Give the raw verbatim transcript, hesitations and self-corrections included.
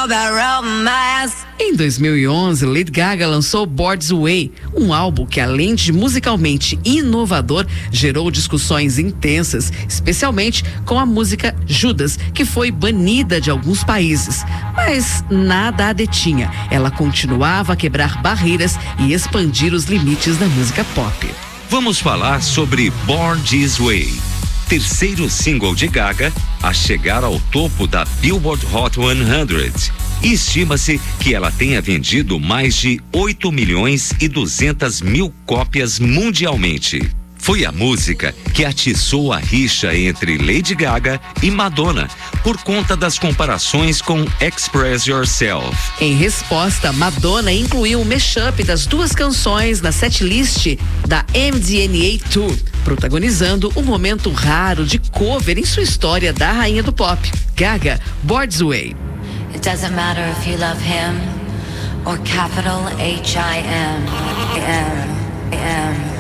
all that romance. Em dois mil e onze, Lady Gaga lançou Bored's Way, um álbum que, além de musicalmente inovador, gerou discussões intensas, especialmente com a música Judas, que foi banida de alguns países. Mas nada a detinha. Ela continuava a quebrar barreiras e expandir os limites da música pop. Vamos falar sobre Born This Way, terceiro single de Gaga a chegar ao topo da Billboard Hot cem. E estima-se que ela tenha vendido mais de oito milhões e duzentas mil cópias mundialmente. Foi a música que atiçou a rixa entre Lady Gaga e Madonna, por conta das comparações com Express Yourself. Em resposta, Madonna incluiu um mashup das duas canções na setlist da M D N A Tour, protagonizando um momento raro de cover em sua história da rainha do pop. Gaga, Bored's Way. It doesn't matter if you love him or capital H I M. M. M.